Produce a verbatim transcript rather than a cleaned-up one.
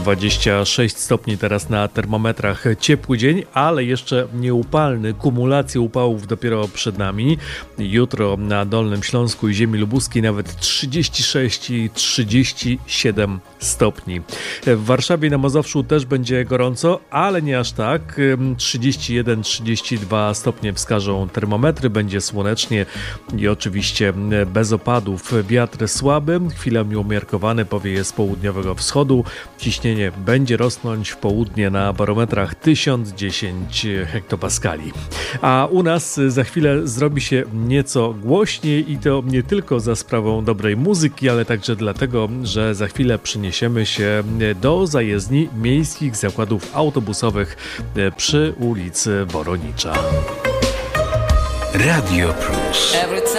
dwadzieścia sześć stopni teraz na termometrach. Ciepły dzień, ale jeszcze nieupalny. Kumulacja upałów dopiero przed nami. Jutro na Dolnym Śląsku i ziemi lubuskiej nawet trzydzieści sześć i trzydzieści siedem stopni. W Warszawie na Mazowszu też będzie gorąco, ale nie aż tak. trzydzieści jeden trzydzieści dwa stopnie wskażą termometry. Będzie słonecznie i oczywiście bez opadów. Wiatr słaby, chwilami umiarkowany, powieje z południowego wschodu. Ciśnienie będzie rosnąć w południe na barometrach tysiąc dziesięć hektopaskali. A u nas za chwilę zrobi się nieco głośniej i to nie tylko za sprawą dobrej muzyki, ale także dlatego, że za chwilę przeniesiemy się do zajezdni miejskich zakładów autobusowych przy ulicy Woronicza. Radio Plus.